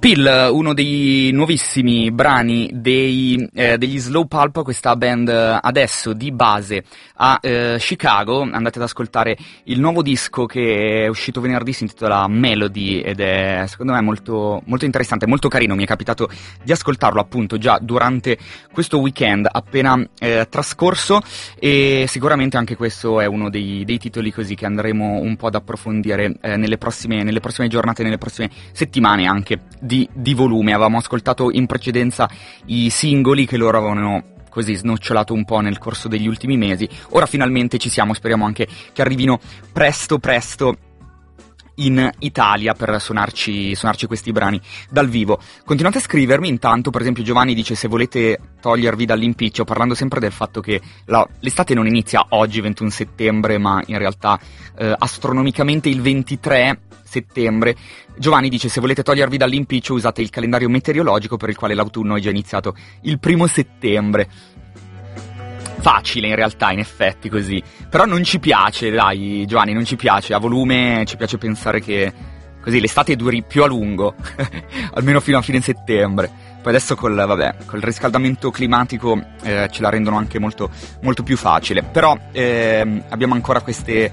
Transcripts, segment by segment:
Pill, uno dei nuovissimi brani degli Slow Pulp, questa band adesso di base a Chicago. Andate ad ascoltare il nuovo disco che è uscito venerdì, si intitola Melody ed è secondo me molto, molto interessante, molto carino. Mi è capitato di ascoltarlo appunto già durante questo weekend appena trascorso, e sicuramente anche questo è uno dei titoli così che andremo un po' ad approfondire nelle prossime giornate, nelle prossime settimane anche di volume. Avevamo ascoltato in precedenza i singoli che loro avevano così snocciolato un po' nel corso degli ultimi mesi. Ora finalmente ci siamo, speriamo anche che arrivino presto in Italia per suonarci questi brani dal vivo. Continuate a scrivermi intanto. Per esempio Giovanni dice: se volete togliervi dall'impiccio, parlando sempre del fatto che l'estate non inizia oggi 21 settembre ma in realtà astronomicamente il 23 settembre. Giovanni dice: se volete togliervi dall'impiccio usate il calendario meteorologico, per il quale l'autunno è già iniziato il 1 settembre. Facile in realtà, in effetti, così. Però non ci piace, dai Giovanni, non ci piace. A volume ci piace pensare che così l'estate duri più a lungo, almeno fino a fine settembre. Poi adesso col riscaldamento climatico ce la rendono anche molto, molto più facile. Però abbiamo ancora queste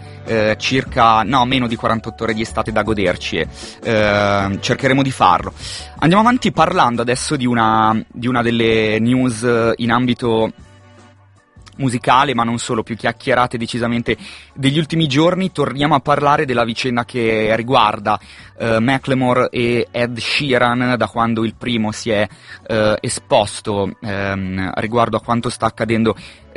meno di 48 ore di estate da goderci, e cercheremo di farlo. Andiamo avanti parlando adesso di una delle news in ambito musicale, ma non solo, più chiacchierate decisamente degli ultimi giorni. Torniamo a parlare della vicenda che riguarda Macklemore e Ed Sheeran, da quando il primo si è esposto riguardo a quanto sta accadendo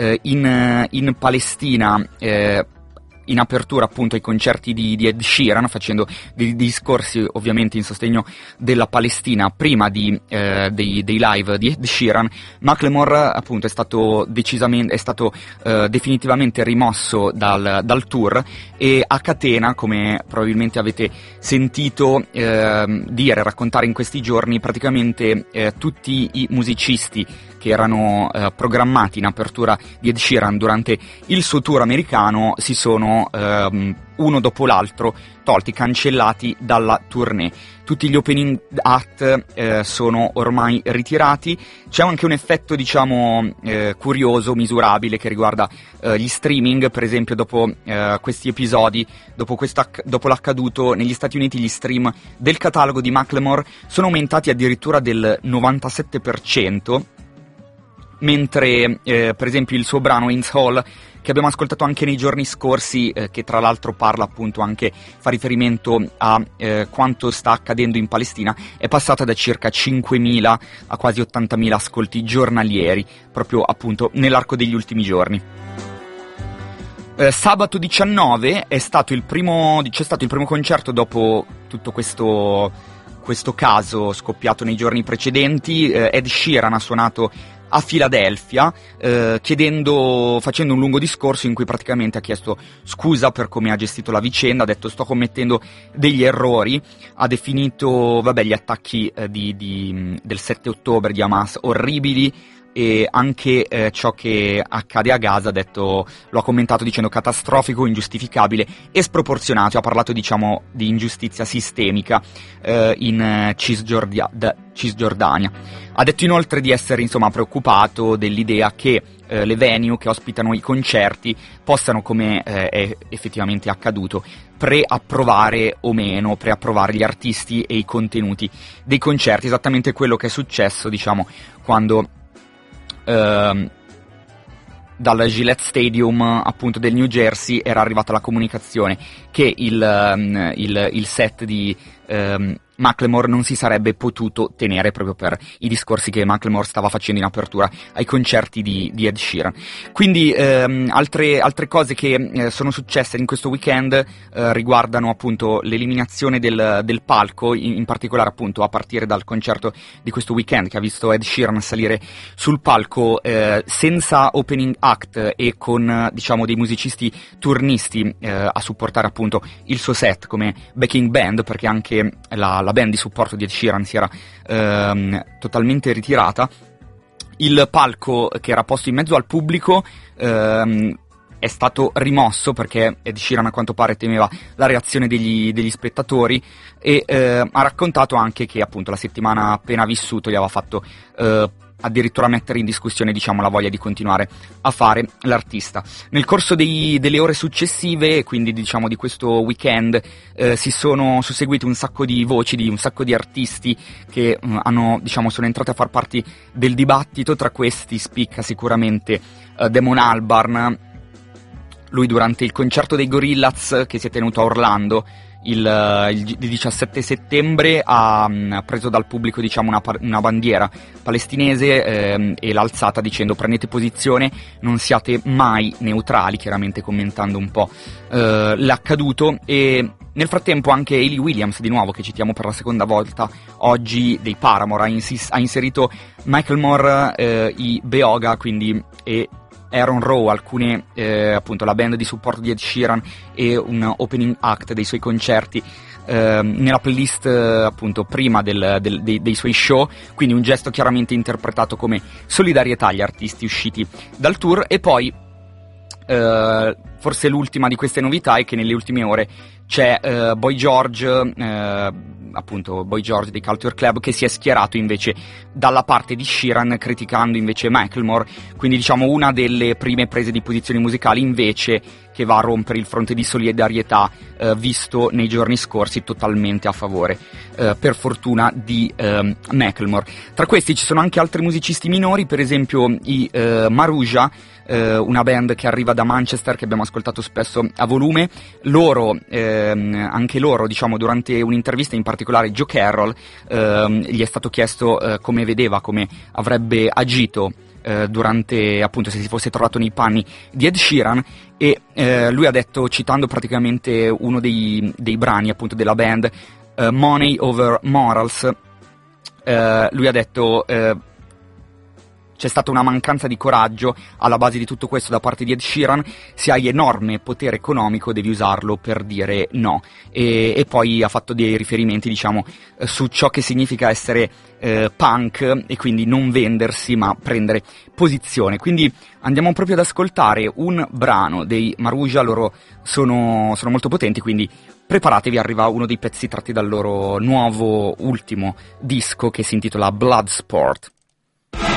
in Palestina, in apertura appunto ai concerti di Ed Sheeran, facendo dei discorsi ovviamente in sostegno della Palestina prima dei live di Ed Sheeran. Macklemore appunto è stato definitivamente rimosso dal tour, e a catena, come probabilmente avete sentito raccontare in questi giorni, praticamente tutti i musicisti che erano programmati in apertura di Ed Sheeran durante il suo tour americano si sono uno dopo l'altro tolti, cancellati dalla tournée. Tutti gli opening act sono ormai ritirati. C'è anche un effetto, diciamo, curioso, misurabile, che riguarda gli streaming. Per esempio, dopo questi episodi, dopo l'accaduto negli Stati Uniti, gli stream del catalogo di Macklemore sono aumentati addirittura del 97%, mentre per esempio il suo brano In's Hall, che abbiamo ascoltato anche nei giorni scorsi, che tra l'altro parla appunto anche, fa riferimento a quanto sta accadendo in Palestina, è passata da circa 5.000 a quasi 80.000 ascolti giornalieri, proprio appunto nell'arco degli ultimi giorni. Sabato 19 c'è stato il primo concerto dopo tutto questo caso scoppiato nei giorni precedenti. Ed Sheeran ha suonato a Filadelfia, facendo un lungo discorso in cui praticamente ha chiesto scusa per come ha gestito la vicenda. Ha detto: sto commettendo degli errori. Ha definito gli attacchi del 7 ottobre di Hamas orribili, e anche ciò che accade a Gaza lo ha commentato dicendo catastrofico, ingiustificabile e sproporzionato. Ha parlato, diciamo, di ingiustizia sistemica in Cisgiordania. Ha detto inoltre di essere, insomma, preoccupato dell'idea che le venue che ospitano i concerti possano, come è effettivamente accaduto, preapprovare gli artisti e i contenuti dei concerti. Esattamente quello che è successo, diciamo, quando dal Gillette Stadium appunto del New Jersey era arrivata la comunicazione che il set di Macklemore non si sarebbe potuto tenere, proprio per i discorsi che Macklemore stava facendo in apertura ai concerti di Ed Sheeran. Quindi altre cose che sono successe in questo weekend riguardano appunto l'eliminazione del palco, in particolare appunto a partire dal concerto di questo weekend, che ha visto Ed Sheeran salire sul palco senza opening act e con, diciamo, dei musicisti turnisti a supportare appunto il suo set come backing band, perché anche la band di supporto di Ed Sheeran si era totalmente ritirata. Il palco, che era posto in mezzo al pubblico, è stato rimosso perché Ed Sheeran a quanto pare temeva la reazione degli spettatori, e ha raccontato anche che appunto la settimana appena vissuto gli aveva fatto addirittura mettere in discussione, diciamo, la voglia di continuare a fare l'artista. Nel corso delle ore successive, quindi diciamo di questo weekend, si sono susseguite un sacco di voci di un sacco di artisti che sono entrati a far parte del dibattito. Tra questi spicca sicuramente Damon Albarn. Lui durante il concerto dei Gorillaz che si è tenuto a Orlando il 17 settembre ha preso dal pubblico, diciamo, una bandiera palestinese e l'ha alzata dicendo: prendete posizione, non siate mai neutrali, chiaramente commentando un po' l'accaduto. E nel frattempo anche Hayley Williams, di nuovo, che citiamo per la seconda volta oggi, dei Paramore, ha inserito Macklemore, i Beoga, quindi, e Aaron Rowe, alcune appunto la band di supporto di Ed Sheeran e un opening act dei suoi concerti nella playlist appunto prima dei suoi show, quindi un gesto chiaramente interpretato come solidarietà agli artisti usciti dal tour. E poi forse l'ultima di queste novità è che nelle ultime ore c'è Boy George, appunto Boy George dei Culture Club, che si è schierato invece dalla parte di Sheeran, criticando invece Macklemore, quindi diciamo una delle prime prese di posizioni musicali invece che va a rompere il fronte di solidarietà visto nei giorni scorsi, totalmente a favore per fortuna di Macklemore. Tra questi ci sono anche altri musicisti minori, per esempio i Maruja, una band che arriva da Manchester, che abbiamo ascoltato spesso a volume. Anche loro, diciamo, durante un'intervista, in particolare Joe Carroll, gli è stato chiesto come vedeva, come avrebbe agito durante, appunto, se si fosse trovato nei panni di Ed Sheeran, e lui ha detto, citando praticamente uno dei brani appunto della band, Money Over Morals, lui ha detto: c'è stata una mancanza di coraggio alla base di tutto questo da parte di Ed Sheeran. Se hai enorme potere economico devi usarlo per dire no. E poi ha fatto dei riferimenti, diciamo, su ciò che significa essere punk, e quindi non vendersi ma prendere posizione. Quindi andiamo proprio ad ascoltare un brano dei Maruja. Loro sono molto potenti, quindi preparatevi, arriva uno dei pezzi tratti dal loro nuovo ultimo disco che si intitola Bloodsport.